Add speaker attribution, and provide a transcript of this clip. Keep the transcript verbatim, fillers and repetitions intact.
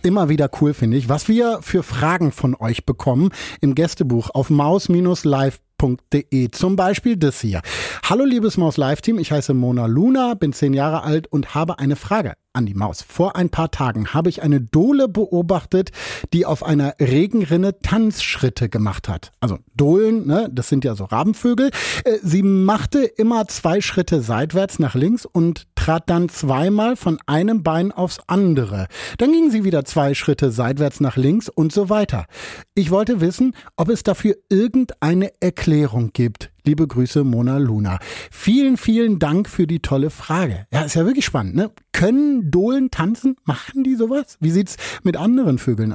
Speaker 1: immer wieder cool, finde ich, was wir für Fragen von euch bekommen im Gästebuch auf maus live punkt de. Zum Beispiel das hier. Hallo liebes Maus-Live-Team, ich heiße Mona Luna, bin zehn Jahre alt und habe eine Frage an die Maus. Vor ein paar Tagen habe ich eine Dohle beobachtet, die auf einer Regenrinne Tanzschritte gemacht hat. Also Dohlen, ne, das sind ja so Rabenvögel. Sie machte immer zwei Schritte seitwärts nach links und trat dann zweimal von einem Bein aufs andere. Dann ging sie wieder zwei Schritte seitwärts nach links und so weiter. Ich wollte wissen, ob es dafür irgendeine Erklärung gibt. Liebe Grüße, Mona Luna. Vielen, vielen Dank für die tolle Frage. Ja, ist ja wirklich spannend, ne? Können Dohlen tanzen? Machen die sowas? Wie sieht's mit anderen Vögeln